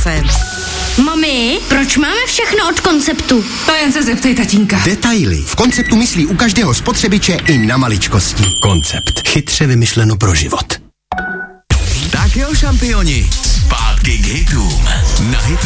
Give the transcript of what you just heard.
čase. Mami, proč máme všechno od Konceptu? To jen se zeptej tatínka. Detaily. V Konceptu myslí u každého spotřebiče i na maličkosti. Koncept. Chytře vymyšleno pro život. Tak jo, šampioni, zpátky k hitům. Na Hit